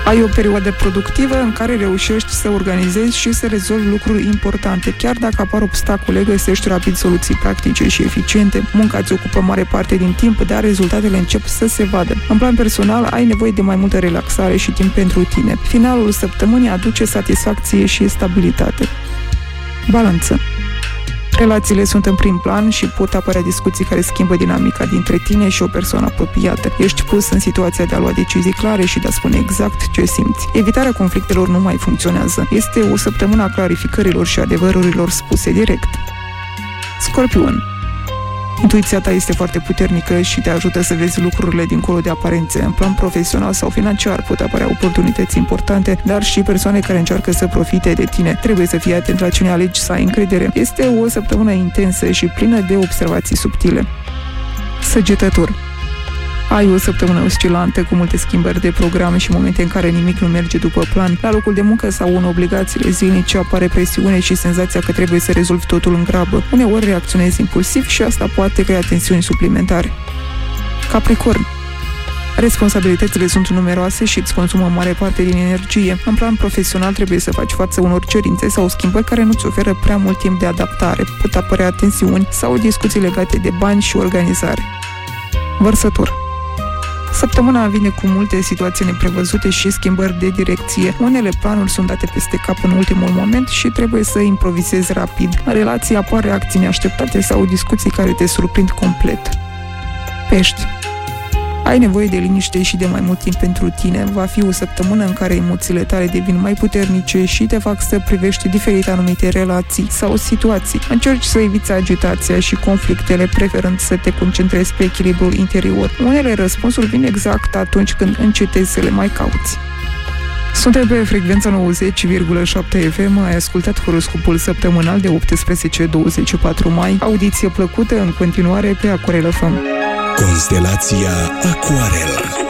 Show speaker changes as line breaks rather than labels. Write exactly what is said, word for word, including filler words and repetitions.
Ai o perioadă productivă în care reușești să organizezi și să rezolvi lucruri importante. Chiar dacă apar obstacole, găsești rapid soluții practice și eficiente. Munca îți ocupă mare parte din timp, dar rezultatele încep să se vadă. În plan personal, ai nevoie de mai multă relaxare și timp pentru tine. Finalul săptămânii aduce satisfacție și stabilitate. Balanță. Relațiile sunt în prim plan și pot apărea discuții care schimbă dinamica dintre tine și o persoană apropiată. Ești pus în situația de a lua decizii clare și de a spune exact ce simți. Evitarea conflictelor nu mai funcționează. Este o săptămână a clarificărilor și adevărurilor spuse direct. Scorpion. Intuiția ta este foarte puternică și te ajută să vezi lucrurile dincolo de aparențe. În plan profesional sau financiar pot apărea oportunități importante, dar și persoane care încearcă să profite de tine. Trebuie să fii atent la cine alegi să ai încredere. Este o săptămână intensă și plină de observații subtile. Săgetător. Ai o săptămână oscilantă cu multe schimbări de programe și momente în care nimic nu merge după plan. La locul de muncă sau în obligațiile zilnice apare presiune și senzația că trebuie să rezolvi totul în grabă. Uneori reacționezi impulsiv și asta poate crea tensiuni suplimentare. Capricorn. Responsabilitățile sunt numeroase și îți consumă mare parte din energie. În plan profesional trebuie să faci față unor cerințe sau schimbări care nu-ți oferă prea mult timp de adaptare. Pot apărea tensiuni sau discuții legate de bani și organizare. Vărsător. Săptămâna vine cu multe situații neprevăzute și schimbări de direcție. Unele planuri sunt date peste cap în ultimul moment și trebuie să improvizezi rapid. În relații apar reacții neașteptate sau discuții care te surprind complet. Pești. Ai nevoie de liniște și de mai mult timp pentru tine. Va fi o săptămână în care emoțiile tale devin mai puternice și te fac să privești diferite anumite relații sau situații. Încerci să eviți agitația și conflictele, preferând să te concentrezi pe echilibrul interior. Unele răspunsuri vin exact atunci când încetezi să le mai cauți. Suntem pe frecvența nouăzeci virgulă șapte F M, ai ascultat horoscopul săptămânal de optsprezece douăzeci și patru mai. Audiție plăcută în continuare pe Aquarel F M.
Constelația Aquarel.